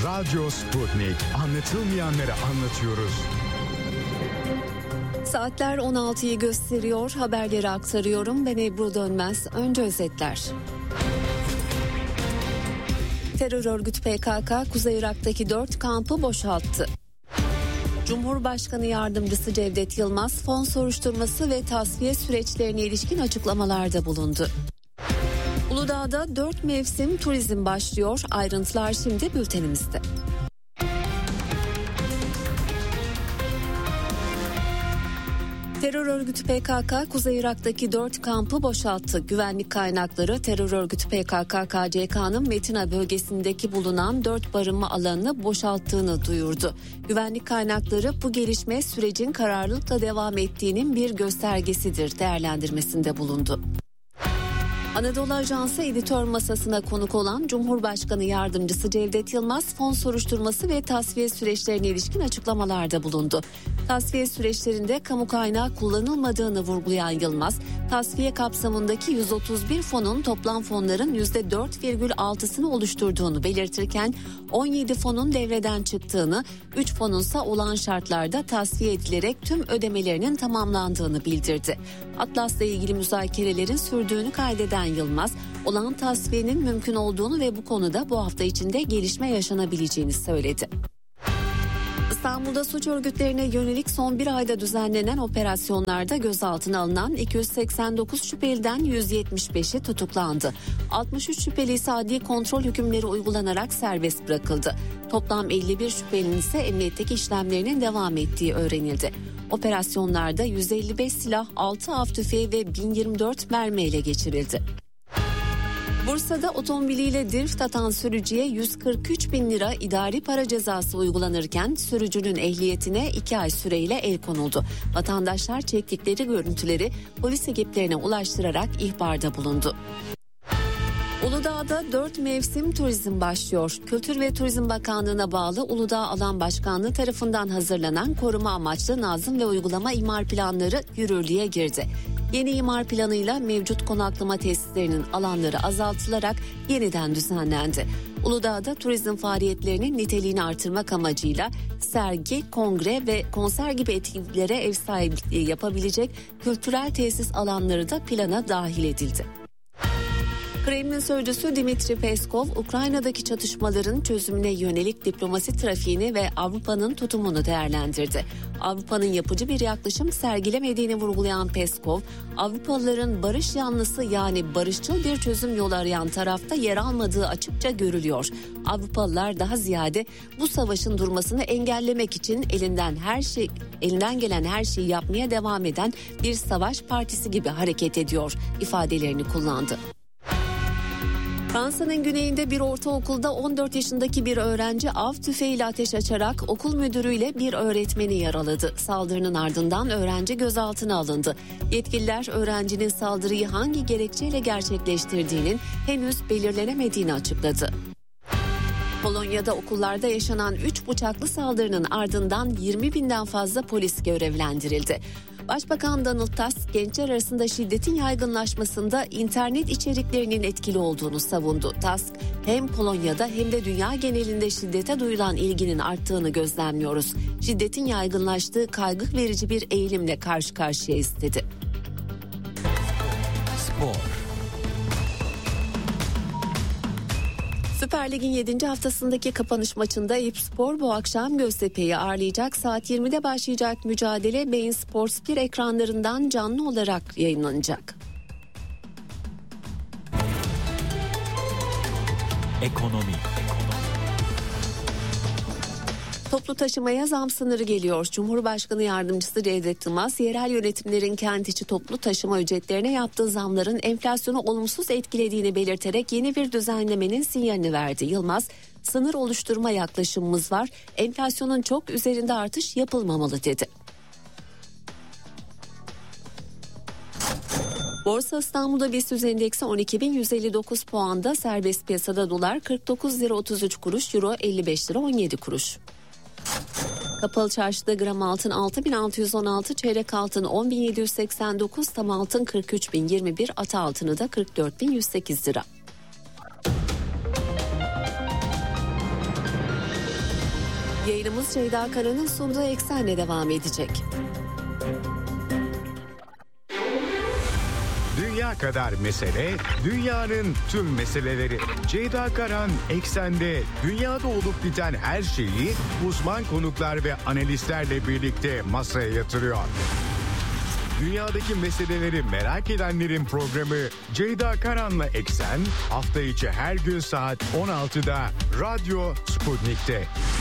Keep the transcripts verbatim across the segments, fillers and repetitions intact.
Radyo Sputnik. Anlatılmayanları anlatıyoruz. Saatler on altıyı gösteriyor. Haberleri aktarıyorum. Ben Ebru Dönmez. Önce özetler. Terör örgütü P K K, Kuzey Irak'taki dört kampı boşalttı. Cumhurbaşkanı Yardımcısı Cevdet Yılmaz, fon soruşturması ve tasfiye süreçlerine ilişkin açıklamalarda bulundu. Uludağ'da dört mevsim turizm başlıyor. Ayrıntılar şimdi bültenimizde. Terör örgütü P K K, Kuzey Irak'taki dört kampı boşalttı. Güvenlik kaynakları terör örgütü P K K K C K'nın Metina bölgesindeki bulunan dört barınma alanını boşalttığını duyurdu. Güvenlik kaynakları bu gelişme sürecin kararlılıkla devam ettiğinin bir göstergesidir değerlendirmesinde bulundu. Anadolu Ajansı editör masasına konuk olan Cumhurbaşkanı Yardımcısı Cevdet Yılmaz, fon soruşturması ve tasfiye süreçlerine ilişkin açıklamalarda bulundu. Tasfiye süreçlerinde kamu kaynağı kullanılmadığını vurgulayan Yılmaz, tasfiye kapsamındaki yüz otuz bir fonun toplam fonların yüzde dört virgül altısını oluşturduğunu belirtirken on yedi fonun devreden çıktığını, üç fonunsa olağan şartlarda tasfiye edilerek tüm ödemelerinin tamamlandığını bildirdi. Atlas'la ilgili müzakerelerin sürdüğünü kaydeden Yılmaz, olağan tasfiyenin mümkün olduğunu ve bu konuda bu hafta içinde gelişme yaşanabileceğini söyledi. İstanbul'da suç örgütlerine yönelik son bir ayda düzenlenen operasyonlarda gözaltına alınan iki yüz seksen dokuz şüpheliden yüz yetmiş beşi tutuklandı. altmış üç şüpheli ise adli kontrol hükümleri uygulanarak serbest bırakıldı. Toplam elli bir şüphelinin ise emniyetteki işlemlerinin devam ettiği öğrenildi. Operasyonlarda yüz elli beş silah, altı av tüfeği ve bin yirmi dört mermi ele geçirildi. Bursa'da otomobiliyle drift atan sürücüye yüz kırk üç bin lira idari para cezası uygulanırken sürücünün ehliyetine iki ay süreyle el konuldu. Vatandaşlar çektikleri görüntüleri polis ekiplerine ulaştırarak ihbarda bulundu. Uludağ'da dört mevsim turizm başlıyor. Kültür ve Turizm Bakanlığı'na bağlı Uludağ Alan Başkanlığı tarafından hazırlanan koruma amaçlı nazım ve uygulama imar planları yürürlüğe girdi. Yeni imar planıyla mevcut konaklama tesislerinin alanları azaltılarak yeniden düzenlendi. Uludağ'da turizm faaliyetlerinin niteliğini artırmak amacıyla sergi, kongre ve konser gibi etkinliklere ev sahipliği yapabilecek kültürel tesis alanları da plana dahil edildi. Kremlin sözcüsü Dimitri Peskov, Ukrayna'daki çatışmaların çözümüne yönelik diplomasi trafiğini ve Avrupa'nın tutumunu değerlendirdi. Avrupa'nın yapıcı bir yaklaşım sergilemediğini vurgulayan Peskov, Avrupalıların barış yanlısı yani barışçıl bir çözüm yolu arayan tarafta yer almadığı açıkça görülüyor. Avrupalılar daha ziyade bu savaşın durmasını engellemek için elinden her şey, elinden gelen her şeyi yapmaya devam eden bir savaş partisi gibi hareket ediyor ifadelerini kullandı. Fransa'nın güneyinde bir ortaokulda on dört yaşındaki bir öğrenci av tüfeğiyle ateş açarak okul müdürüyle bir öğretmeni yaraladı. Saldırının ardından öğrenci gözaltına alındı. Yetkililer öğrencinin saldırıyı hangi gerekçeyle gerçekleştirdiğinin henüz belirlenemediğini açıkladı. Polonya'da okullarda yaşanan üç bıçaklı saldırının ardından yirmi binden fazla polis görevlendirildi. Başbakan Donald Tusk, gençler arasında şiddetin yaygınlaşmasında internet içeriklerinin etkili olduğunu savundu. Tusk, hem Polonya'da hem de dünya genelinde şiddete duyulan ilginin arttığını gözlemliyoruz. Şiddetin yaygınlaştığı kaygı verici bir eğilimle karşı karşıyayız dedi. Spor. Süper Lig'in yedinci haftasındaki kapanış maçında Eyüpspor bu akşam Göztepe'yi ağırlayacak. Saat yirmide başlayacak mücadele Bein Sports bir ekranlarından canlı olarak yayınlanacak. Ekonomi. Toplu taşımaya zam sınırı geliyor. Cumhurbaşkanı Yardımcısı Cevdet Yılmaz, yerel yönetimlerin kent içi toplu taşıma ücretlerine yaptığı zamların enflasyonu olumsuz etkilediğini belirterek yeni bir düzenlemenin sinyalini verdi. Yılmaz, sınır oluşturma yaklaşımımız var, enflasyonun çok üzerinde artış yapılmamalı dedi. Borsa İstanbul'da BIST endeksi on iki bin yüz elli dokuz puanda, serbest piyasada dolar kırk dokuz lira otuz üç kuruş, euro elli beş lira on yedi kuruş. Kapalı çarşıda gram altın altı bin altı yüz on altı, çeyrek altın on bin yedi yüz seksen dokuz, tam altın kırk üç bin yirmi bir, ata altını da kırk dört bin yüz sekiz lira. Yayınımız Ceyda Karan'ın sunduğu Eksen'le devam edecek. Dünya kadar mesele, dünyanın tüm meseleleri. Ceyda Karan Eksen'de dünyada olup biten her şeyi uzman konuklar ve analistlerle birlikte masaya yatırıyor. Dünyadaki meseleleri merak edenlerin programı Ceyda Karan'la Eksen hafta içi her gün saat on altıda Radyo Sputnik'te.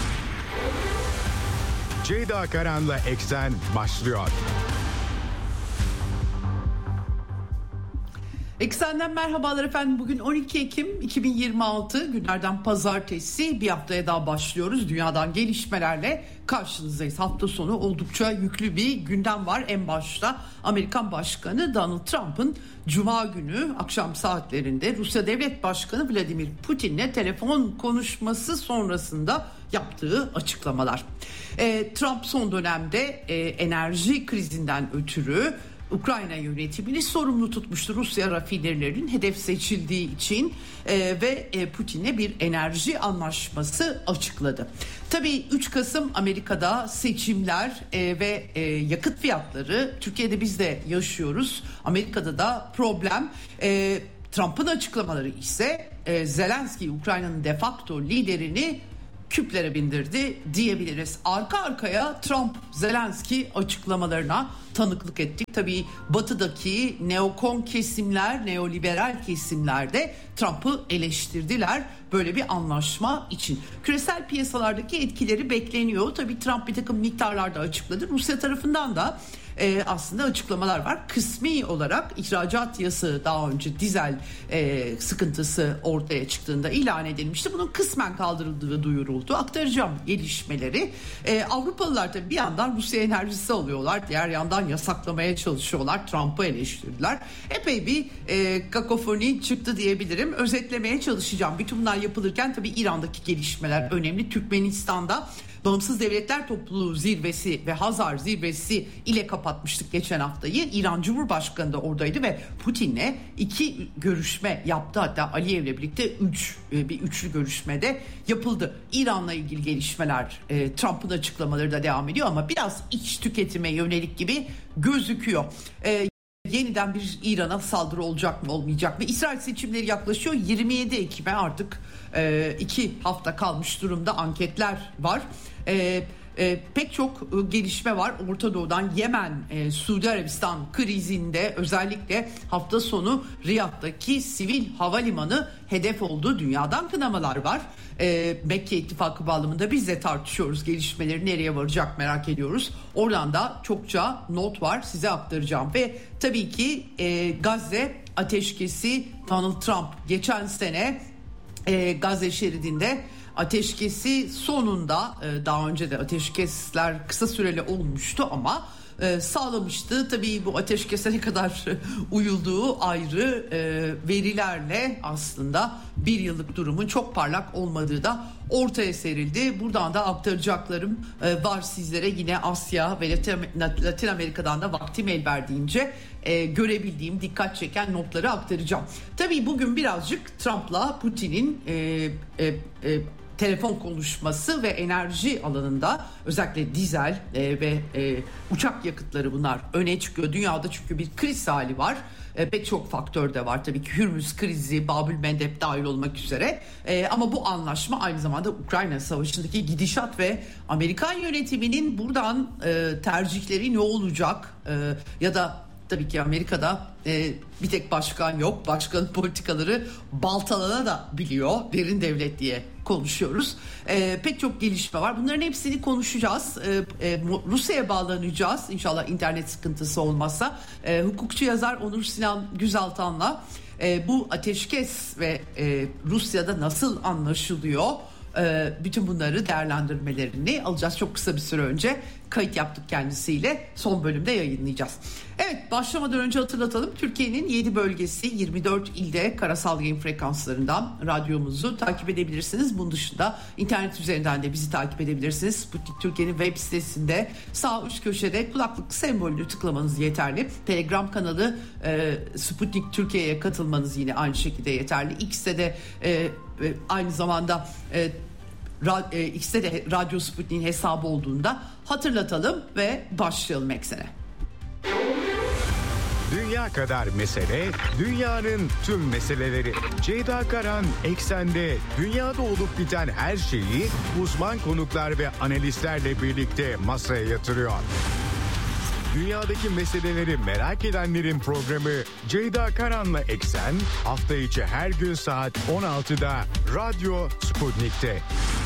Ceyda Karan'la Eksen başlıyor. Eksen'den merhabalar efendim. Bugün on iki Ekim iki bin yirmi altı günlerden pazartesi, bir haftaya daha başlıyoruz. Dünyadan gelişmelerle karşınızdayız. Hafta sonu oldukça yüklü bir gündem var. En başta Amerikan Başkanı Donald Trump'ın Cuma günü akşam saatlerinde Rusya Devlet Başkanı Vladimir Putin'le telefon konuşması sonrasında yaptığı açıklamalar. E, Trump son dönemde e, enerji krizinden ötürü Ukrayna yönetimini sorumlu tutmuştu, Rusya rafinerilerinin hedef seçildiği için e, ve e, Putin'le bir enerji anlaşması açıkladı. Tabii üç Kasım Amerika'da seçimler e, ve e, yakıt fiyatları, Türkiye'de biz de yaşıyoruz, Amerika'da da problem. E, Trump'ın açıklamaları ise e, Zelenski, Ukrayna'nın de facto liderini küplere bindirdi diyebiliriz. Arka arkaya Trump, Zelenski açıklamalarına tanıklık ettik. Tabii batıdaki neokon kesimler, neoliberal kesimler de Trump'ı eleştirdiler böyle bir anlaşma için. Küresel piyasalardaki etkileri bekleniyor. Tabii Trump bir takım miktarlarda açıkladı. Rusya tarafından da e, aslında açıklamalar var. Kısmi olarak ihracat yasağı daha önce dizel e, sıkıntısı ortaya çıktığında ilan edilmişti. Bunun kısmen kaldırıldığı duyuruldu. Aktaracağım gelişmeleri. E, Avrupalılar tabii bir yandan Rusya enerjisi alıyorlar. Diğer yandan yasaklamaya çalışıyorlar. Trump'ı eleştirdiler. Epey bir e, kakofoni çıktı diyebilirim. Özetlemeye çalışacağım. Bütün bunlar yapılırken tabii İran'daki gelişmeler önemli. Türkmenistan'da Bağımsız Devletler Topluluğu zirvesi ve Hazar zirvesi ile kapatmıştık geçen haftayı. İran Cumhurbaşkanı da oradaydı ve Putin'le iki görüşme yaptı. Hatta Aliyev'le birlikte üç bir üçlü görüşmede yapıldı. İran'la ilgili gelişmeler, e, Trump'ın açıklamaları da devam ediyor ama biraz iç tüketime yönelik gibi gözüküyor. E, Yeniden bir İran'a saldırı olacak mı, olmayacak mı? İsrail seçimleri yaklaşıyor. yirmi yedi Ekim'e artık e, iki hafta kalmış durumda, anketler var. E, e, pek çok e, gelişme var. Orta Doğu'dan Yemen, e, Suudi Arabistan krizinde özellikle hafta sonu Riyad'daki sivil havalimanı hedef oldu. Dünyadan kınamalar var. E, Mekke İttifakı bağlamında biz de tartışıyoruz. Gelişmeleri nereye varacak merak ediyoruz. Oradan da çokça not var, size aktaracağım. Ve tabii ki e, Gazze ateşkesi, Donald Trump geçen sene e, Gazze şeridinde ateşkesi sonunda, e, daha önce de ateşkesler kısa süreli olmuştu ama e, sağlamıştı. Tabii bu ateşkese ne kadar uyulduğu ayrı, e, verilerle aslında bir yıllık durumun çok parlak olmadığı da ortaya serildi. Buradan da aktaracaklarım e, var sizlere, yine Asya ve Latin, Latin Amerika'dan da vaktim el verdiğince e, görebildiğim, dikkat çeken notları aktaracağım. Tabii bugün birazcık Trump'la Putin'in e, e, e, telefon konuşması ve enerji alanında özellikle dizel e, ve e, uçak yakıtları, bunlar öne çıkıyor. Dünyada çünkü bir kriz hali var. E, pek çok faktör de var tabii ki, Hürmüz krizi, Babül Mendeb dahil olmak üzere. E, ama bu anlaşma aynı zamanda Ukrayna Savaşı'ndaki gidişat ve Amerikan yönetiminin buradan e, tercihleri ne olacak e, ya da tabii ki Amerika'da e, bir tek başkan yok. Başkanın politikaları baltalana da biliyor. Derin devlet diye konuşuyoruz. E, pek çok gelişme var. Bunların hepsini konuşacağız. E, e, Rusya'ya bağlanacağız. İnşallah internet sıkıntısı olmazsa. E, hukukçu yazar Onur Sinan Güzaltan'la e, bu ateşkes ve e, Rusya'da nasıl anlaşılıyor? Bütün bunları değerlendirmelerini alacağız. Çok kısa bir süre önce kayıt yaptık kendisiyle. Son bölümde yayınlayacağız. Evet, başlamadan önce hatırlatalım. Türkiye'nin yedi bölgesi, yirmi dört ilde karasal yayın frekanslarından radyomuzu takip edebilirsiniz. Bunun dışında internet üzerinden de bizi takip edebilirsiniz. Sputnik Türkiye'nin web sitesinde sağ üst köşede kulaklık sembolünü tıklamanız yeterli. Telegram kanalı e, Sputnik Türkiye'ye katılmanız yine aynı şekilde yeterli. X'te de e, e, aynı zamanda e, Ra- e, X'te de Radyo Sputnik'in hesabı olduğunda hatırlatalım ve başlayalım eksene. Dünya kadar mesele, dünyanın tüm meseleleri. Ceyda Karan Eksen'de dünyada olup biten her şeyi uzman konuklar ve analistlerle birlikte masaya yatırıyor. Dünyadaki meseleleri merak edenlerin programı Ceyda Karan'la Eksen hafta içi her gün saat on altıda Radyo Sputnik'te.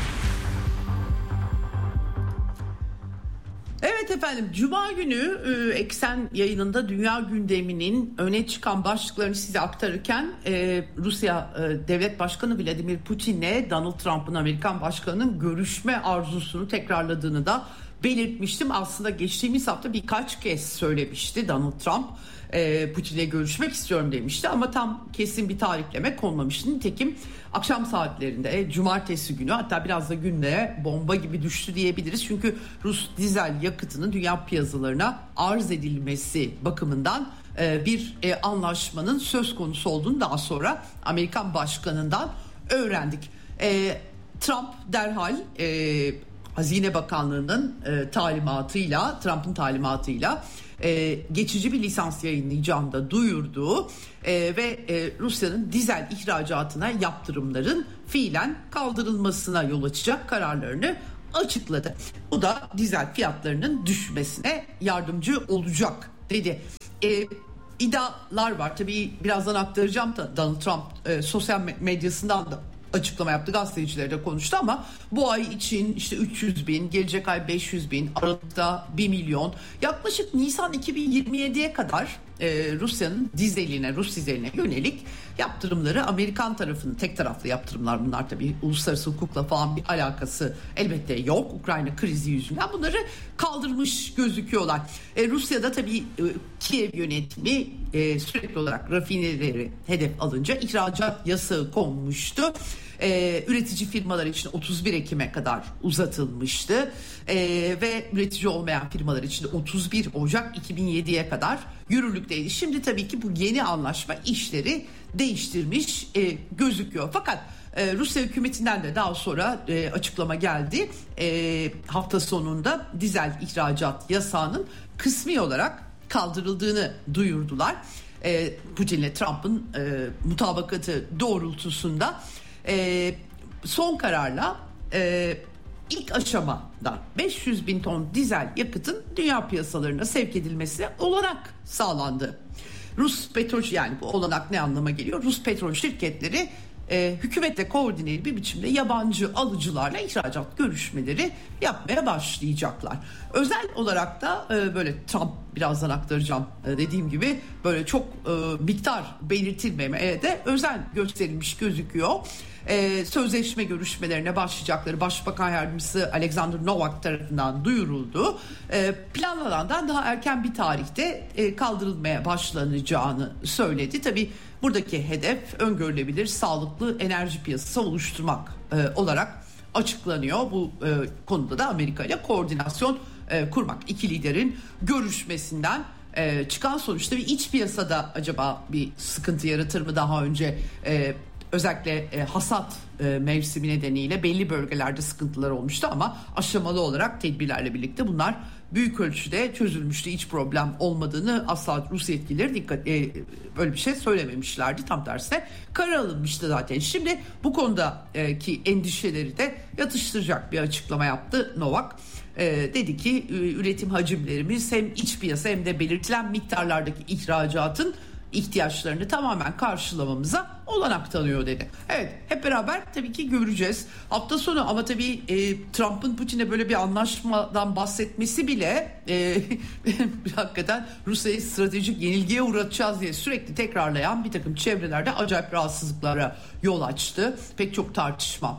Evet efendim, Cuma günü e, Eksen yayınında dünya gündeminin öne çıkan başlıklarını size aktarırken e, Rusya e, Devlet Başkanı Vladimir Putin'le Donald Trump'ın, Amerikan Başkanı'nın görüşme arzusunu tekrarladığını da belirtmiştim. Aslında geçtiğimiz hafta birkaç kez söylemişti Donald Trump. E, Putin'le görüşmek istiyorum demişti ama tam kesin bir tarihleme konmamıştı. Nitekim akşam saatlerinde e, cumartesi günü, hatta biraz da günlere bomba gibi düştü diyebiliriz. Çünkü Rus dizel yakıtının dünya piyasalarına arz edilmesi bakımından e, bir e, anlaşmanın söz konusu olduğunu daha sonra Amerikan Başkanı'ndan öğrendik. E, Trump derhal e, Hazine Bakanlığı'nın e, talimatıyla, Trump'ın talimatıyla e, geçici bir lisans yayınlayacağını da duyurdu e, ve e, Rusya'nın dizel ihracatına yaptırımların fiilen kaldırılmasına yol açacak kararlarını açıkladı. Bu da dizel fiyatlarının düşmesine yardımcı olacak dedi. E, iddialar var tabii, birazdan aktaracağım da Donald Trump e, sosyal medyasından da açıklama yaptı, gazetecilerle de konuştu ama bu ay için işte üç yüz bin, gelecek ay beş yüz bin, Aralık'ta bir milyon, yaklaşık Nisan iki bin yirmi yediye kadar e, Rusya'nın dizeline, Rus dizeline yönelik yaptırımları, Amerikan tarafının tek taraflı yaptırımlar bunlar, tabii uluslararası hukukla falan bir alakası elbette yok, Ukrayna krizi yüzünden bunları kaldırmış gözüküyorlar. E, Rusya'da tabii e, Kiev yönetimi e, sürekli olarak rafinerileri hedef alınca ihracat yasağı konmuştu. Ee, üretici firmalar için otuz bir Ekim'e kadar uzatılmıştı ee, ve üretici olmayan firmalar için de otuz bir Ocak iki bin yediye kadar yürürlükteydi. Şimdi tabii ki bu yeni anlaşma işleri değiştirmiş e, gözüküyor. Fakat e, Rusya hükümetinden de daha sonra e, açıklama geldi. E, hafta sonunda dizel ihracat yasağının kısmi olarak kaldırıldığını duyurdular. E, Putin'le Trump'ın e, mutabakatı doğrultusunda Ee, son kararla e, ilk aşamada beş yüz bin ton dizel yakıtın dünya piyasalarına sevk edilmesi olanak sağlandı. Rus petrol, yani bu olanak ne anlama geliyor? Rus petrol şirketleri e, hükümetle koordineli bir biçimde yabancı alıcılarla ihracat görüşmeleri yapmaya başlayacaklar. Özel olarak da e, böyle Trump, birazdan aktaracağım e, dediğim gibi, böyle çok e, miktar belirtilmemeye de özen gösterilmiş gözüküyor. Ee, sözleşme görüşmelerine başlayacakları Başbakan Yardımcısı Alexander Novak tarafından duyuruldu. Ee, planlanandan daha erken bir tarihte e, kaldırılmaya başlanacağını söyledi. Tabii buradaki hedef öngörülebilir sağlıklı enerji piyasası oluşturmak e, olarak açıklanıyor. Bu e, konuda da Amerika ile koordinasyon e, kurmak. İki liderin görüşmesinden e, çıkan sonuçta bir iç piyasada acaba bir sıkıntı yaratır mı? Daha önce e, özellikle e, hasat e, mevsimi nedeniyle belli bölgelerde sıkıntılar olmuştu ama aşamalı olarak tedbirlerle birlikte bunlar büyük ölçüde çözülmüştü. Hiç problem olmadığını asla Rus yetkilileri dikkat e, böyle bir şey söylememişlerdi. Tam tersine karar alınmıştı zaten. Şimdi bu konudaki endişeleri de yatıştıracak bir açıklama yaptı Novak. E, dedi ki üretim hacimlerimiz hem iç piyasa hem de belirtilen miktarlardaki ihracatın ihtiyaçlarını tamamen karşılamamıza olanak tanıyor dedi. Evet, hep beraber tabii ki göreceğiz hafta sonu ama tabii e, Trump'ın Putin'e böyle bir anlaşmadan bahsetmesi bile e, hakikaten Rusya'yı stratejik yenilgiye uğratacağız diye sürekli tekrarlayan bir takım çevrelerde acayip rahatsızlıklara yol açtı. Pek çok tartışma.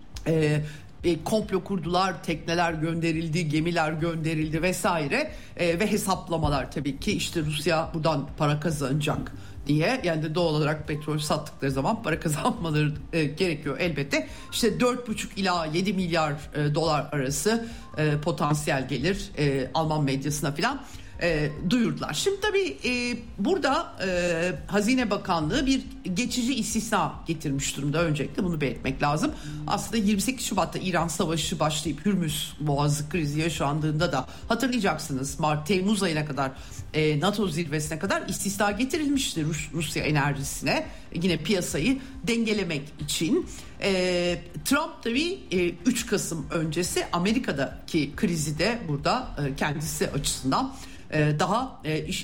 E, E, komplo kurdular, tekneler gönderildi, gemiler gönderildi vesaire e, ve hesaplamalar tabii ki işte Rusya buradan para kazanacak diye, yani de doğal olarak petrol sattıkları zaman para kazanmaları e, gerekiyor elbette. İşte dört buçuk ila yedi milyar e, dolar arası e, potansiyel gelir e, Alman medyasına filan e, duyurdular. Şimdi tabii e, burada e, Hazine Bakanlığı bir geçici istisna getirmiş durumda. Öncelikle bunu belirtmek lazım. Aslında yirmi sekiz Şubat'ta İran Savaşı başlayıp Hürmüz Boğazı krizi yaşandığında da hatırlayacaksınız Mart Temmuz ayına kadar e, NATO zirvesine kadar istisna getirilmişti Rus, Rusya enerjisine. E, yine piyasayı dengelemek için. E, Trump tabii e, üç Kasım öncesi Amerika'daki krizi de burada e, kendisi açısından daha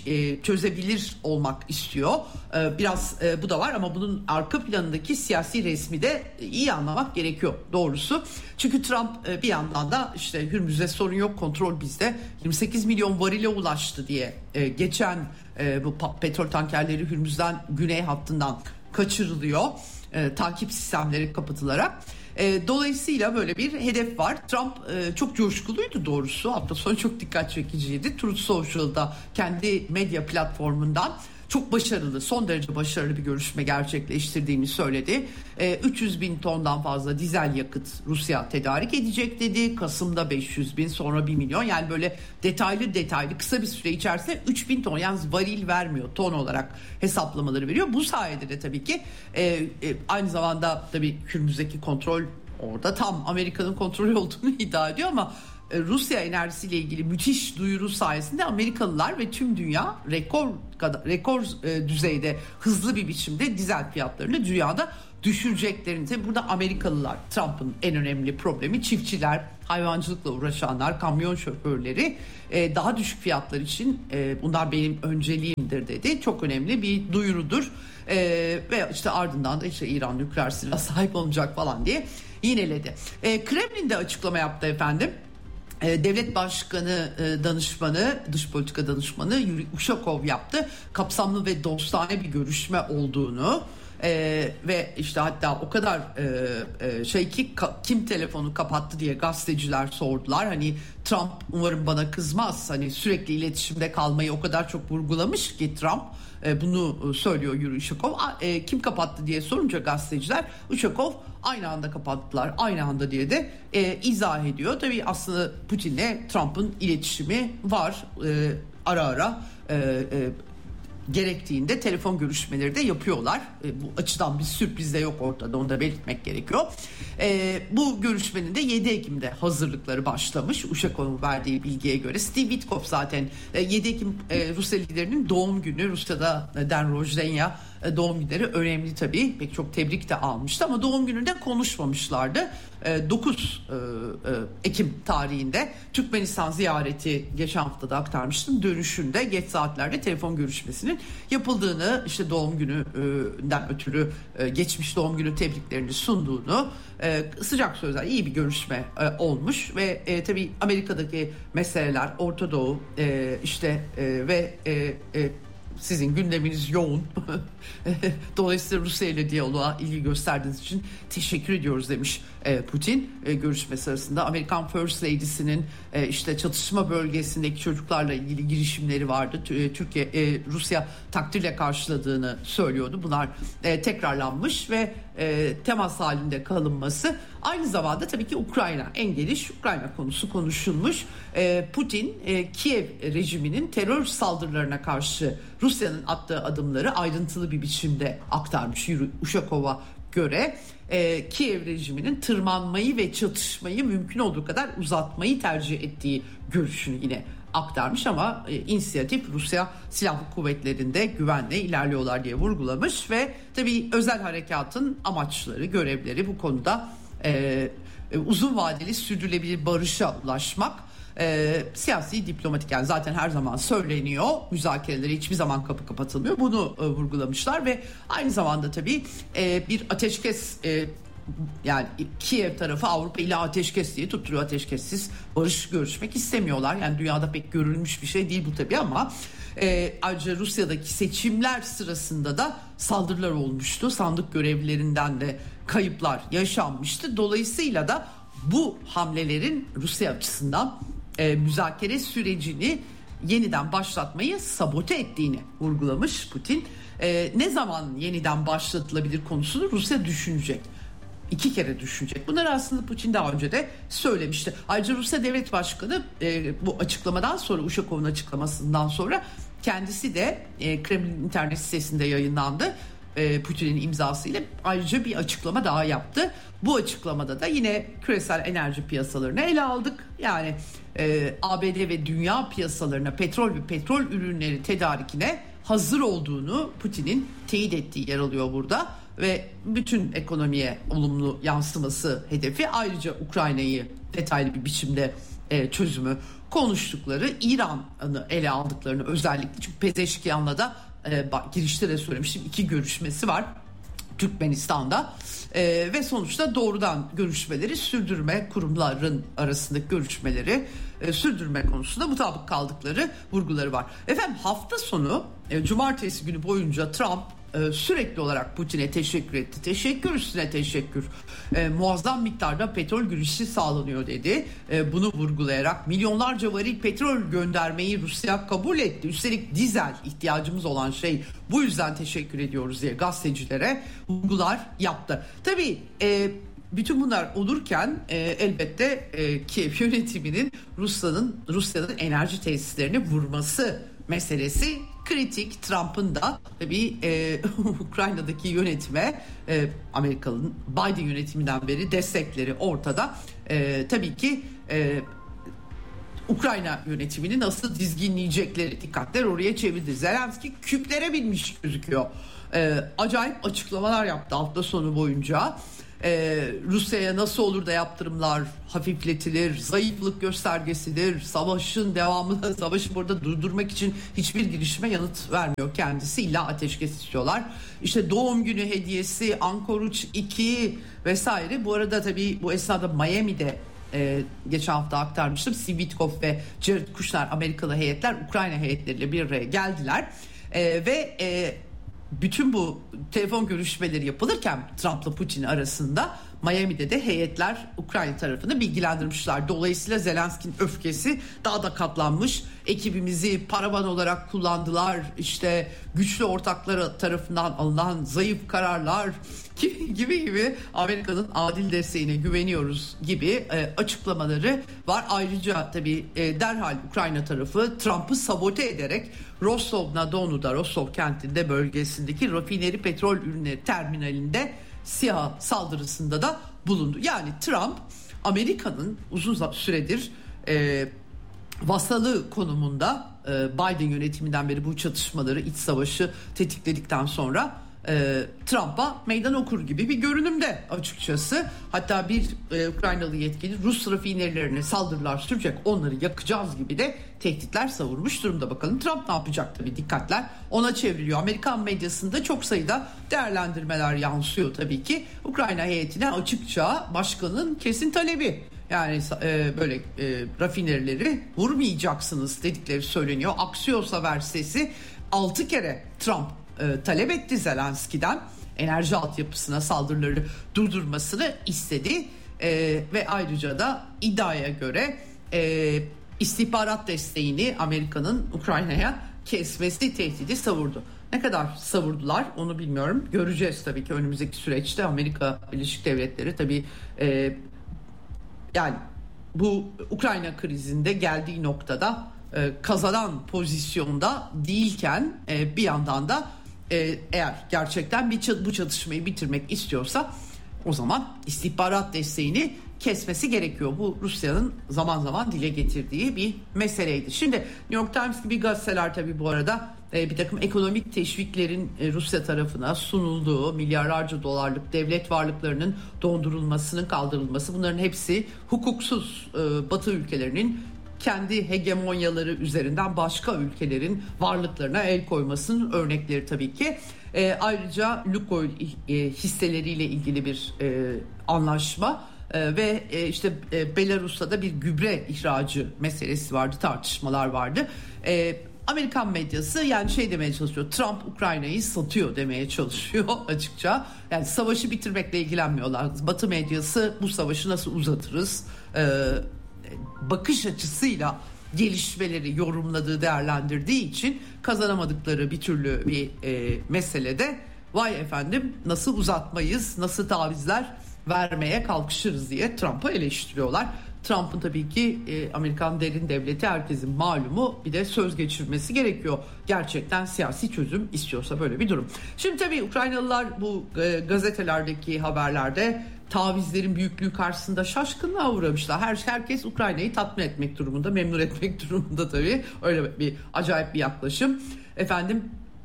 çözebilir olmak istiyor. Biraz bu da var ama bunun arka planındaki siyasi resmi de iyi anlamak gerekiyor doğrusu. Çünkü Trump bir yandan da işte Hürmüz'de sorun yok, kontrol bizde, yirmi sekiz milyon varile ulaştı diye geçen bu petrol tankerleri Hürmüz'den güney hattından kaçırılıyor. Takip sistemleri kapatılarak. E, dolayısıyla böyle bir hedef var. Trump e, çok coşkuluydu doğrusu. Hafta sonu çok dikkat çekiciydi. Truth Social'da kendi medya platformundan çok başarılı, son derece başarılı bir görüşme gerçekleştirdiğini söyledi. E, üç yüz bin tondan fazla dizel yakıt Rusya tedarik edecek dedi. Kasım'da beş yüz bin, sonra bir milyon. Yani böyle detaylı detaylı kısa bir süre içerisinde üç bin ton, yalnız varil vermiyor, ton olarak hesaplamaları veriyor. Bu sayede de tabii ki e, e, aynı zamanda tabii Hürmüz'deki kontrol orada tam Amerika'nın kontrolü olduğunu iddia ediyor ama Rusya enerjisiyle ilgili müthiş duyuru sayesinde Amerikalılar ve tüm dünya rekor rekor e, düzeyde hızlı bir biçimde dizel fiyatlarını dünyada düşüreceklerini. Tabii burada Amerikalılar, Trump'ın en önemli problemi çiftçiler, hayvancılıkla uğraşanlar, kamyon şoförleri e, daha düşük fiyatlar için e, bunlar benim önceliğimdir dedi. Çok önemli bir duyurudur. E, ve işte ardından da işte İran nükleer silah sahip olacak falan diye yineledi. E, Kremlin de açıklama yaptı efendim. Devlet Başkanı danışmanı, dış politika danışmanı Yuri Ushakov yaptı. Kapsamlı ve dostane bir görüşme olduğunu e, ve işte hatta o kadar e, şey ki ka, kim telefonu kapattı diye gazeteciler sordular. Hani Trump umarım bana kızmaz. Hani sürekli iletişimde kalmayı o kadar çok vurgulamış ki Trump. Bunu söylüyor Yuri Ushakov. Kim kapattı diye sorunca gazeteciler, Ushakov aynı anda kapattılar, aynı anda diye de e, izah ediyor. Tabii aslında Putin'le Trump'ın iletişimi var. E, ara ara e, e, gerektiğinde telefon görüşmeleri de yapıyorlar. E, bu açıdan bir sürpriz de yok ortada, onu da belirtmek gerekiyor. E, bu görüşmenin de yedi Ekim'de hazırlıkları başlamış. Ushakov'un verdiği bilgiye göre Steve Witkoff zaten e, yedi Ekim e, Rusya liderinin doğum günü. Rusya'da e, Den Rojdenya e, doğum günleri önemli tabii. Pek çok tebrik de almıştı ama doğum gününde konuşmamışlardı. E, dokuz Ekim tarihinde Türkmenistan ziyareti geçen hafta da aktarmıştım. Dönüşünde geç saatlerde telefon görüşmesinin yapıldığını, işte doğum gününden ötürü geçmiş doğum günü tebriklerini sunduğunu, sıcak sözler, iyi bir görüşme olmuş ve e, tabii Amerika'daki meseleler, Orta Doğu e, işte e, ve e, e, sizin gündeminiz yoğun. Dolayısıyla Rusya ile diyaloğa ilgi gösterdiğiniz için teşekkür ediyoruz demiş Putin. Görüşme sırasında Amerikan First Lady'sinin işte çatışma bölgesindeki çocuklarla ilgili girişimleri vardı. Türkiye, Rusya takdirle karşıladığını söylüyordu. Bunlar tekrarlanmış ve temas halinde kalınması. Aynı zamanda tabii ki Ukrayna, en geniş Ukrayna konusu konuşulmuş. Putin, Kiev rejiminin terör saldırılarına karşı Rusya'nın attığı adımları ayrıntılı bir biçimde aktarmış Yuri Ushakov'a göre. E, Kiev rejiminin tırmanmayı ve çatışmayı mümkün olduğu kadar uzatmayı tercih ettiği görüşünü yine aktarmış ama e, inisiyatif Rusya Silahlı Kuvvetleri'nde güvenle ilerliyorlar diye vurgulamış ve tabii özel harekatın amaçları, görevleri bu konuda e, e, uzun vadeli sürdürülebilir barışa ulaşmak. E, siyasi diplomatik, yani zaten her zaman söyleniyor, müzakerelere hiçbir zaman kapı kapatılmıyor, bunu e, vurgulamışlar ve aynı zamanda tabii e, bir ateşkes, e, yani Kiev tarafı Avrupa ile ateşkes diye tutturuyor, ateşkessiz barış görüşmek istemiyorlar, yani dünyada pek görülmüş bir şey değil bu tabii ama e, ayrıca Rusya'daki seçimler sırasında da saldırılar olmuştu, sandık görevlilerinden de kayıplar yaşanmıştı, dolayısıyla da bu hamlelerin Rusya açısından e, müzakere sürecini yeniden başlatmayı sabote ettiğini vurgulamış Putin. E, ne zaman yeniden başlatılabilir konusunu Rusya düşünecek. iki kere düşecek. Bunları aslında Putin daha önce de söylemişti. Ayrıca Rusya Devlet Başkanı e, bu açıklamadan sonra, Uşakov'un açıklamasından sonra kendisi de e, Kremlin internet sitesinde yayınlandı. E, Putin'in imzasıyla ayrıca bir açıklama daha yaptı. Bu açıklamada da yine küresel enerji piyasalarını ele aldık. Yani e, A B D ve dünya piyasalarına petrol ve petrol ürünleri tedarikine hazır olduğunu Putin'in teyit ettiği yer alıyor burada. Ve bütün ekonomiye olumlu yansıması hedefi, ayrıca Ukrayna'yı detaylı bir biçimde e, çözümü konuştukları, İran'ı ele aldıklarını özellikle, çünkü Pezeşkiyan'la da e, bak, girişte de söylemiştim, iki görüşmesi var Türkmenistan'da e, ve sonuçta doğrudan görüşmeleri sürdürme, kurumların arasındaki görüşmeleri e, sürdürme konusunda mutabık kaldıkları vurguları var. Efendim hafta sonu e, cumartesi günü boyunca Trump e, sürekli olarak Putin'e teşekkür etti. Teşekkür üstüne teşekkür. E, muazzam miktarda petrol girişi sağlanıyor dedi. E, bunu vurgulayarak milyonlarca varil petrol göndermeyi Rusya kabul etti. Üstelik dizel ihtiyacımız olan şey, bu yüzden teşekkür ediyoruz diye gazetecilere vurgular yaptı. Tabii e, bütün bunlar olurken e, elbette e, Kiev yönetiminin Rusya'nın Rusya'nın enerji tesislerini vurması meselesi kritik. Trump'ın da tabii e, Ukrayna'daki yönetime e, Amerikalı'nın Biden yönetiminden beri destekleri ortada. E, tabii ki e, Ukrayna yönetimini nasıl dizginleyecekleri, dikkatler oraya çevirdi. Zelenski küplere binmiş gözüküyor. E, acayip açıklamalar yaptı hafta sonu boyunca. Ee, Rusya'ya nasıl olur da yaptırımlar hafifletilir, zayıflık göstergesidir, savaşın devamını, savaşı burada durdurmak için hiçbir girişime yanıt vermiyor kendisi, illa ateşkes istiyorlar. İşte doğum günü hediyesi, Anchorage iki vesaire. Bu arada tabii bu esnada Miami'de e, geçen hafta aktarmıştım, Steve Witkoff ve Jared Kushner Amerikalı heyetler Ukrayna heyetleriyle bir araya geldiler e, ve e, bütün bu telefon görüşmeleri yapılırken Trump'la Putin arasında Miami'de de heyetler Ukrayna tarafını bilgilendirmişler. Dolayısıyla Zelenski'nin öfkesi daha da katlanmış. Ekibimizi paravan olarak kullandılar. İşte güçlü ortakları tarafından alınan zayıf kararlar gibi gibi Amerika'nın adil desteğine güveniyoruz gibi e, açıklamaları var. Ayrıca tabii e, derhal Ukrayna tarafı Trump'ı sabote ederek Rostov-na-Donu'da, Rostov kentinde bölgesindeki rafineri petrol ürünleri terminalinde SİHA saldırısında da bulundu. Yani Trump Amerika'nın uzun süredir e, vasalı konumunda, e, Biden yönetiminden beri bu çatışmaları, iç savaşı tetikledikten sonra e, Trump'a meydan okur gibi bir görünümde açıkçası. Hatta bir e, Ukraynalı yetkili Rus rafinerilerine saldırılar sürecek, onları yakacağız gibi de tehditler savurmuş durumda. Bakalım Trump ne yapacak, tabii dikkatler ona çevriliyor. Amerikan medyasında çok sayıda değerlendirmeler yansıyor tabii ki. Ukrayna heyetine açıkça başkanın kesin talebi, yani e, böyle e, rafinerileri vurmayacaksınız dedikleri söyleniyor. Axios haber sitesi altı kere Trump e, talep etti Zelenski'den, enerji altyapısına saldırıları durdurmasını istedi e, ve ayrıca da iddiaya göre e, istihbarat desteğini Amerika'nın Ukrayna'ya kesmesi tehdidi savurdu. Ne kadar savurdular onu bilmiyorum. Göreceğiz tabii ki önümüzdeki süreçte. Amerika Birleşik Devletleri tabii e, yani bu Ukrayna krizinde geldiği noktada e, kazanan pozisyonda değilken e, bir yandan da e, eğer gerçekten bir bu çatışmayı bitirmek istiyorsa o zaman istihbarat desteğini kesmesi gerekiyor. Bu Rusya'nın zaman zaman dile getirdiği bir meseleydi. Şimdi New York Times gibi gazeteler tabii bu arada e, bir takım ekonomik teşviklerin e, Rusya tarafına sunulduğu, milyarlarca dolarlık devlet varlıklarının dondurulmasının kaldırılması, bunların hepsi hukuksuz e, Batı ülkelerinin kendi hegemonyaları üzerinden başka ülkelerin varlıklarına el koymasının örnekleri tabii ki. E, ayrıca Lukoil e, hisseleriyle ilgili bir e, anlaşma e, ve e, işte e, Belarus'ta da bir gübre ihracı meselesi vardı, tartışmalar vardı. E, Amerikan medyası yani şey demeye çalışıyor, Trump Ukrayna'yı satıyor demeye çalışıyor açıkça. Yani savaşı bitirmekle ilgilenmiyorlar. Batı medyası bu savaşı nasıl uzatırız e, bakış açısıyla gelişmeleri yorumladığı, değerlendirdiği için kazanamadıkları bir türlü bir e, meselede vay efendim nasıl uzatmayız, nasıl tavizler vermeye kalkışırız diye Trump'ı eleştiriyorlar. Trump'ın tabii ki e, Amerikan derin devleti herkesin malumu, bir de söz geçirmesi gerekiyor. Gerçekten siyasi çözüm istiyorsa böyle bir durum. Şimdi tabii Ukraynalılar bu e, gazetelerdeki haberlerde tavizlerin büyüklüğü karşısında şaşkınlığa uğramışlar. Her herkes Ukrayna'yı tatmin etmek durumunda, memnun etmek durumunda tabii. Öyle bir acayip bir yaklaşım. Efendim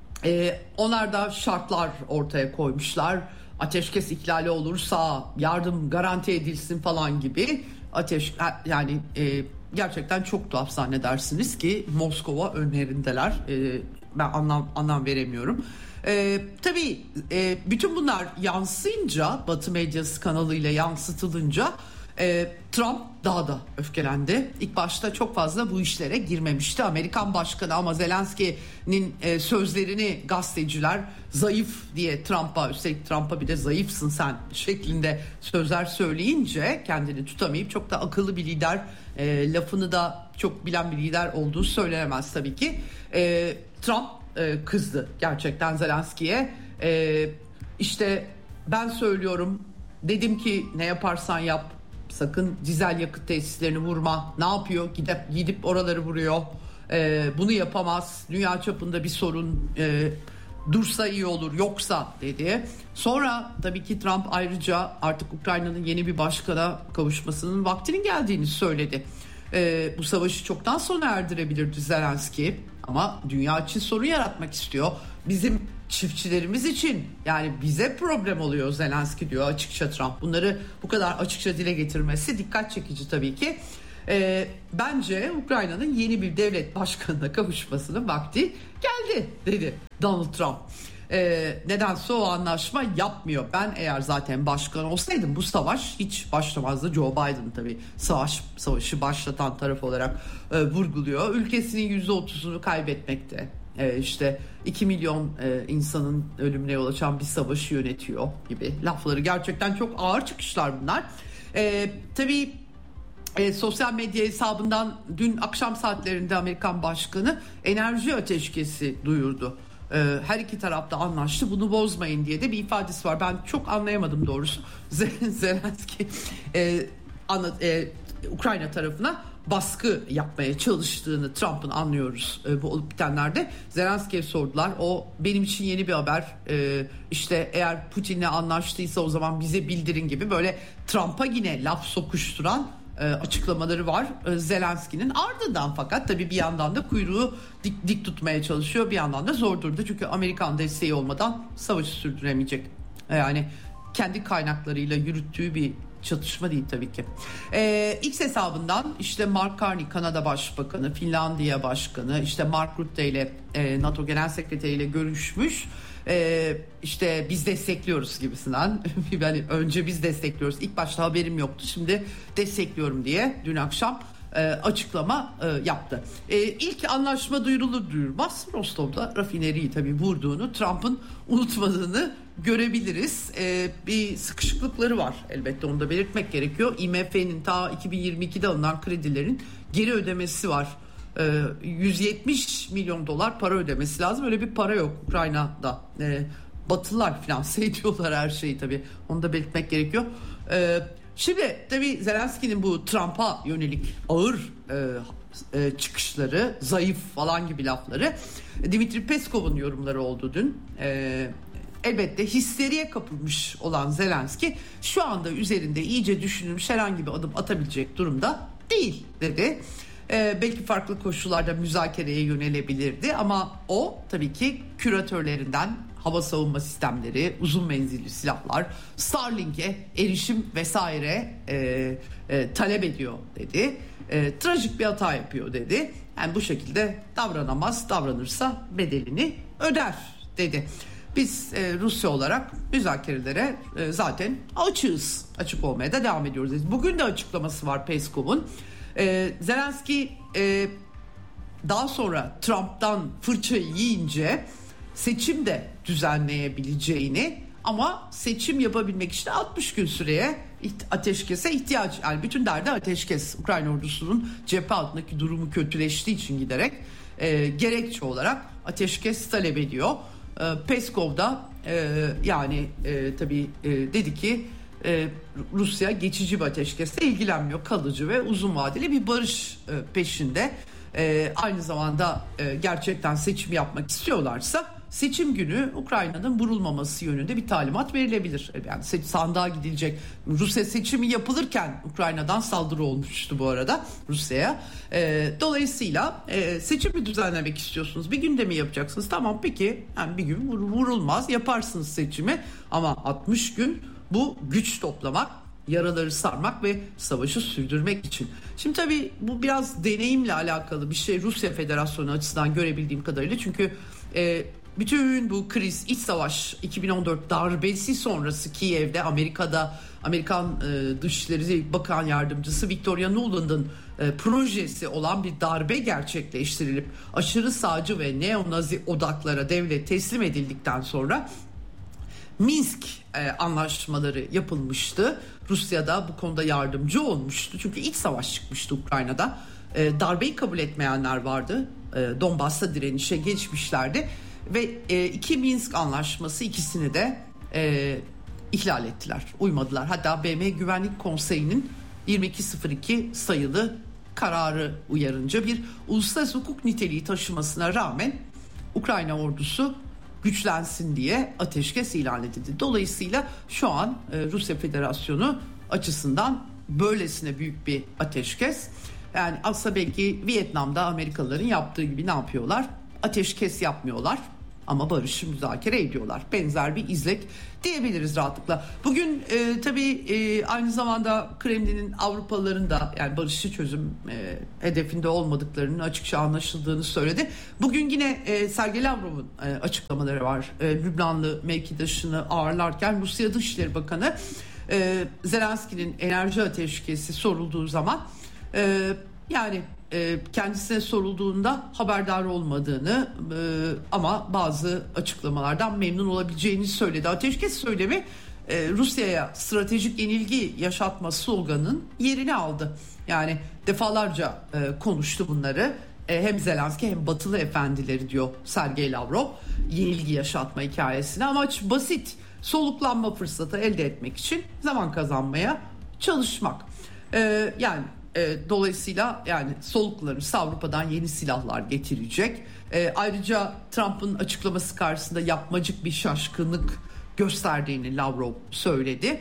e, onlar da şartlar ortaya koymuşlar. Ateşkes ihlali olursa yardım garanti edilsin falan gibi. Ateş yani e, gerçekten çok tuhaf zannedersiniz ki Moskova önlerindeler. E, ben anlam anlam veremiyorum. E, tabii e, bütün bunlar yansıyınca, Batı medyası kanalıyla yansıtılınca e, Trump daha da öfkelendi. İlk başta çok fazla bu işlere girmemişti Amerikan başkanı, ama Zelenski'nin e, sözlerini gazeteciler zayıf diye Trump'a, üstelik Trump'a bir de zayıfsın sen şeklinde sözler söyleyince kendini tutamayıp, çok da akıllı bir lider, e, lafını da çok bilen bir lider olduğu söylenemez tabii ki. E, Trump e, kızdı gerçekten Zelenski'ye. E, işte ben söylüyorum, dedim ki ne yaparsan yap, sakın dizel yakıt tesislerini vurma. Ne yapıyor? Gidip gidip oraları vuruyor. Ee, bunu yapamaz. Dünya çapında bir sorun. Ee, dursa iyi olur. Yoksa dedi. Sonra tabii ki Trump ayrıca artık Ukrayna'nın yeni bir başkana kavuşmasının vaktinin geldiğini söyledi. Ee, bu savaşı çoktan sona erdirebilirdi Zelenski. Ama dünya için sorun yaratmak istiyor. Bizim çiftçilerimiz için, yani bize problem oluyor Zelenski diyor açıkça Trump. Bunları bu kadar açıkça dile getirmesi dikkat çekici tabii ki. Ee, bence Ukrayna'nın yeni bir devlet başkanına kavuşmasının vakti geldi dedi Donald Trump. Ee, nedense o anlaşma yapmıyor. Ben eğer zaten başkan olsaydım bu savaş hiç başlamazdı. Joe Biden tabii savaş savaşı başlatan taraf olarak e, vurguluyor. Ülkesinin yüzde otuzunu kaybetmekte. Ee, işte iki milyon e, insanın ölümüne yol açan bir savaşı yönetiyor gibi lafları, gerçekten çok ağır çıkışlar bunlar. Ee, tabii e, sosyal medya hesabından dün akşam saatlerinde Amerikan başkanı enerji ateşkesi duyurdu. Ee, her iki tarafta anlaştı, bunu bozmayın diye de bir ifadesi var. Ben çok anlayamadım doğrusu. Zelenski e, anla, e, Ukrayna tarafına baskı yapmaya çalıştığını Trump'ın anlıyoruz e, bu olup bitenlerde. Zelenski'ye sordular. O benim için yeni bir haber. E, işte eğer Putin'le anlaştıysa o zaman bize bildirin gibi böyle Trump'a yine laf sokuşturan e, açıklamaları var e, Zelenski'nin. Ardından fakat tabii bir yandan da kuyruğu dik, dik tutmaya çalışıyor. Bir yandan da zor durdu. Çünkü Amerikan desteği olmadan savaşı sürdüremeyecek. Yani kendi kaynaklarıyla yürüttüğü bir çatışma değil tabii ki. Ee, X hesabından işte Mark Carney Kanada Başbakanı, Finlandiya Başkanı, işte Mark Rutte ile e, NATO Genel Sekreteri ile görüşmüş. Ee, işte biz destekliyoruz gibisinden. Yani önce biz destekliyoruz. İlk başta haberim yoktu, şimdi destekliyorum diye dün akşam e, açıklama e, yaptı. E, ilk anlaşma duyurulur duyurmaz Rostov'da rafineriyi tabii vurduğunu, Trump'ın unutmadığını görebiliriz. Ee, bir sıkışıklıkları var elbette, onu da belirtmek gerekiyor. I M F'nin ta iki bin yirmi ikide alınan kredilerin geri ödemesi var. Ee, yüz yetmiş milyon dolar para ödemesi lazım. Öyle bir para yok Ukrayna'da. Ee, Batılılar finanse ediyorlar her şeyi tabii. Onu da belirtmek gerekiyor. Ee, şimdi tabii Zelenski'nin bu Trump'a yönelik ağır e, e, çıkışları, zayıf falan gibi lafları, Dmitri Peskov'un yorumları oldu dün. Ee, Elbette histeriye kapılmış olan Zelenski şu anda üzerinde iyice düşünülmüş herhangi bir adım atabilecek durumda değil dedi. Ee, belki farklı koşullarda müzakereye yönelebilirdi ama o tabii ki küratörlerinden hava savunma sistemleri, uzun menzilli silahlar, Starlink'e erişim vesaire e, e, talep ediyor dedi. E, trajik bir hata yapıyor dedi. Yani bu şekilde davranamaz, davranırsa bedelini öder dedi. Biz e, Rusya olarak müzakerelere e, zaten açığız. Açık olmaya da devam ediyoruz. Bugün de açıklaması var Peskov'un. E, Zelenski e, daha sonra Trump'tan fırçayı yiyince seçim de düzenleyebileceğini, ama seçim yapabilmek için altmış gün süreye ateşkese ihtiyaç, yani bütün derdi ateşkes. Ukrayna ordusunun cephe altındaki durumu kötüleştiği için giderek e, gerekçe olarak ateşkes talep ediyor. Peskov da e, yani e, tabii e, dedi ki e, Rusya geçici bir ateşkesle ilgilenmiyor. Kalıcı ve uzun vadeli bir barış e, peşinde. E, aynı zamanda e, gerçekten seçim yapmak istiyorlarsa seçim günü Ukrayna'nın vurulmaması yönünde bir talimat verilebilir. Yani sandığa gidilecek. Rusya seçimi yapılırken Ukrayna'dan saldırı olmuştu bu arada Rusya'ya. E, dolayısıyla e, seçimi düzenlemek istiyorsunuz. Bir günde mi yapacaksınız? Tamam peki. Yani bir gün vurulmaz, yaparsınız seçimi. Ama altmış gün bu güç toplamak, yaraları sarmak ve savaşı sürdürmek için. Şimdi tabii bu biraz deneyimle alakalı bir şey Rusya Federasyonu açısından görebildiğim kadarıyla. Çünkü e, bütün bu kriz, iç savaş, iki bin on dört darbesi sonrası Kiev'de Amerika'da Amerikan e, Dışişleri Bakan Yardımcısı Victoria Nuland'ın e, projesi olan bir darbe gerçekleştirilip aşırı sağcı ve neonazi odaklara devlet teslim edildikten sonra Minsk e, anlaşmaları yapılmıştı. Rusya da bu konuda yardımcı olmuştu. Çünkü iç savaş çıkmıştı Ukrayna'da. E, darbeyi kabul etmeyenler vardı. E, Donbas'ta direnişe geçmişlerdi. Ve e, iki Minsk anlaşması ikisini de e, ihlal ettiler. Uymadılar. Hatta B M Güvenlik Konseyi'nin yirmi iki sıfır iki sayılı kararı uyarınca bir uluslararası hukuk niteliği taşımasına rağmen Ukrayna ordusu güçlensin diye ateşkes ilan edildi. Dolayısıyla şu an e, Rusya Federasyonu açısından böylesine büyük bir ateşkes. Yani aslında belki Vietnam'da Amerikalıların yaptığı gibi ne yapıyorlar? Ateşkes yapmıyorlar ama barışı müzakere ediyorlar. Benzer bir izlek diyebiliriz rahatlıkla. Bugün e, tabii e, aynı zamanda Kremlin'in Avrupalıların da yani barışçı çözüm e, hedefinde olmadıklarının açıkça anlaşıldığını söyledi. Bugün yine e, Sergey Lavrov'un e, açıklamaları var. E, Lübnanlı mevkidaşını ağırlarken Rusya Dışişleri Bakanı e, Zelenski'nin enerji ateşkesi sorulduğu zaman e, yani e, kendisine sorulduğunda haberdar olmadığını e, ama bazı açıklamalardan memnun olabileceğini söyledi. Ateşkes söylemi e, Rusya'ya stratejik yenilgi yaşatma sloganının yerini aldı. Yani defalarca e, konuştu bunları. E, hem Zelenski hem Batılı efendileri diyor Sergey Lavrov yenilgi yaşatma hikayesine. Amaç basit, soluklanma fırsatı elde etmek için zaman kazanmaya çalışmak. E, yani E, dolayısıyla yani soluklanırsa Avrupa'dan yeni silahlar getirecek. E, ayrıca Trump'ın açıklaması karşısında yapmacık bir şaşkınlık gösterdiğini Lavrov söyledi.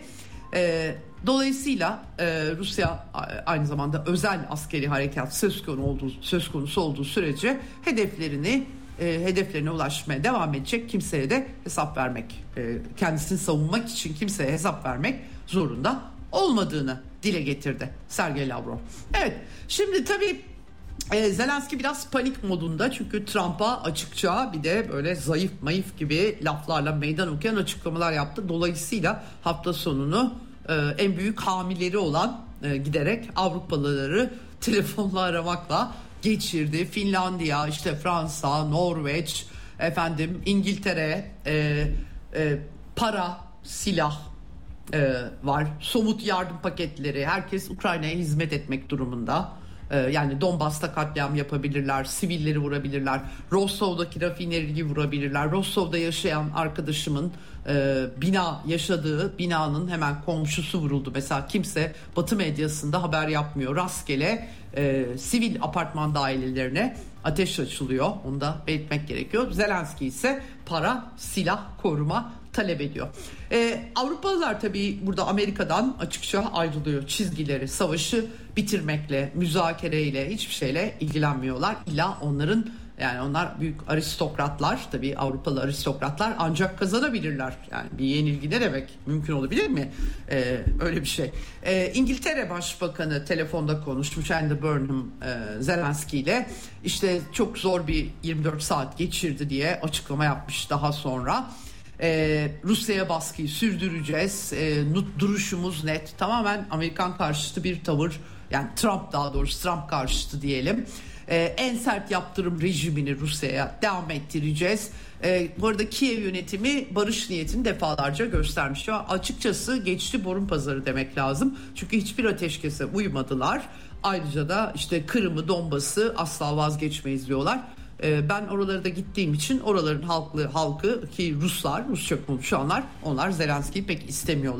E, dolayısıyla e, Rusya aynı zamanda özel askeri harekat söz konusu olduğu, söz konusu olduğu sürece hedeflerini e, hedeflerine ulaşmaya devam edecek. Kimseye de hesap vermek, e, kendisini savunmak için kimseye hesap vermek zorunda olmadığını dile getirdi Sergey Lavrov. Evet, şimdi tabii e, Zelenski biraz panik modunda çünkü Trump'a açıkça bir de böyle zayıf mayıf gibi laflarla meydan okuyan açıklamalar yaptı. Dolayısıyla hafta sonunu e, en büyük hamileri olan e, giderek Avrupalıları telefonla aramakla geçirdi. Finlandiya, işte Fransa, Norveç, efendim İngiltere, e, e, para, silah Ee, var. Somut yardım paketleri. Herkes Ukrayna'ya hizmet etmek durumunda. Ee, yani Donbas'ta katliam yapabilirler. Sivilleri vurabilirler. Rostov'daki rafineriyi vurabilirler. Rostov'da yaşayan arkadaşımın e, bina yaşadığı binanın hemen komşusu vuruldu. Mesela kimse Batı medyasında haber yapmıyor. Rastgele e, sivil apartman dairelerine ateş açılıyor. Onu da belirtmek gerekiyor. Zelenski ise para, silah, koruma talep ediyor. Ee, Avrupalılar tabii burada Amerika'dan açıkça ayrılıyor. Çizgileri, savaşı bitirmekle, müzakereyle, hiçbir şeyle ilgilenmiyorlar. İlla onların, yani onlar büyük aristokratlar, tabii Avrupalı aristokratlar ancak kazanabilirler. Yani bir yenilgi ne demek? Mümkün olabilir mi? Ee, öyle bir şey. Ee, İngiltere Başbakanı telefonda konuşmuş, Andy Burnham e, Zelenski ile işte çok zor bir yirmi dört saat geçirdi diye açıklama yapmış daha sonra. Ee, Rusya'ya baskıyı sürdüreceğiz. Ee, duruşumuz net. Tamamen Amerikan karşıtı bir tavır. Yani Trump, daha doğrusu Trump karşıtı diyelim. Ee, en sert yaptırım rejimini Rusya'ya devam ettireceğiz. Ee, bu arada Kiev yönetimi barış niyetini defalarca göstermiş. Ya açıkçası geçti borun pazarı demek lazım. Çünkü hiçbir ateşkese uymadılar. Ayrıca da işte Kırım'ı, Donbas'ı asla vazgeçmeyiz diyorlar. Ben oralara da gittiğim için oraların halkı, halkı ki Ruslar, Rusça konuşanlar, onlar Zelenski'yi pek istemiyorlar.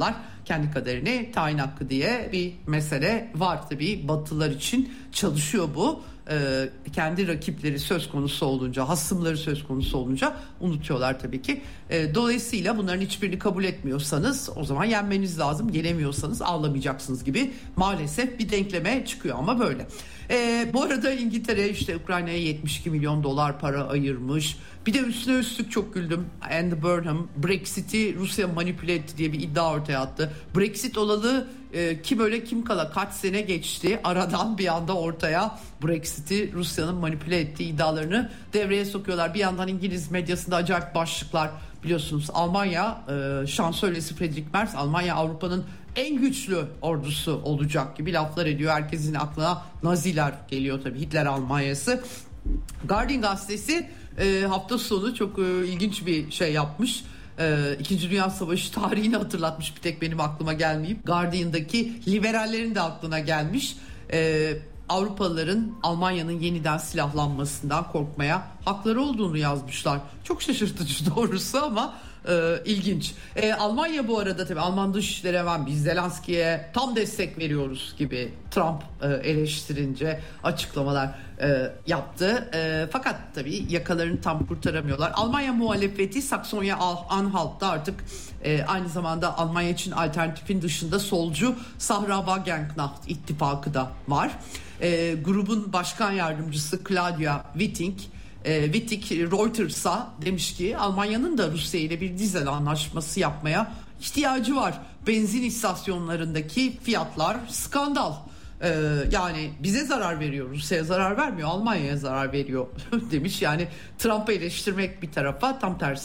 kendi kaderini tayin hakkı diye bir mesele var tabii. Batılılar için çalışıyor bu. Ee, kendi rakipleri söz konusu olunca, hasımları söz konusu olunca unutuyorlar tabii ki. Ee, dolayısıyla bunların hiçbirini kabul etmiyorsanız o zaman yenmeniz lazım. Gelemiyorsanız ağlamayacaksınız gibi maalesef bir denkleme çıkıyor ama böyle. Ee, bu arada İngiltere işte Ukrayna'ya yetmiş iki milyon dolar para ayırmış. Bir de üstüne üstlük çok güldüm. Andy Burnham Brexit'i Rusya manipüle etti diye bir iddia ortaya attı. Brexit olalı e, kim öyle kim kala kaç sene geçti. Aradan bir anda ortaya Brexit'i Rusya'nın manipüle ettiği iddialarını devreye sokuyorlar. Bir yandan İngiliz medyasında acayip başlıklar, biliyorsunuz Almanya e, şansölyesi Friedrich Merz Almanya Avrupa'nın en güçlü ordusu olacak gibi laflar ediyor. Herkesin aklına Naziler geliyor tabii, Hitler Almanyası. Guardian gazetesi e, hafta sonu çok e, ilginç bir şey yapmış. E, İkinci Dünya Savaşı tarihini hatırlatmış, bir tek benim aklıma gelmeyip Guardian'daki liberallerin de aklına gelmiş. E, Avrupalıların Almanya'nın yeniden silahlanmasından korkmaya hakları olduğunu yazmışlar. Çok şaşırtıcı doğrusu ama e, ilginç. E, Almanya bu arada tabii Alman Dışişleri hemen biz Zelenski'ye tam destek veriyoruz gibi Trump e, eleştirince açıklamalar e, yaptı. E, fakat tabii yakalarını tam kurtaramıyorlar. Almanya muhalefeti Saksonya-Anhalt'ta artık e, aynı zamanda Almanya için alternatifin dışında solcu Sahra-Wagenknecht ittifakı da var. E, grubun başkan yardımcısı Claudia Witting E, Wittig Reuters'a demiş ki Almanya'nın da Rusya ile bir dizel anlaşması yapmaya ihtiyacı var. Benzin istasyonlarındaki fiyatlar skandal. E, yani bize zarar veriyor, Rusya'ya zarar vermiyor, Almanya'ya zarar veriyor demiş. Yani Trump'ı eleştirmek bir tarafa, tam tersi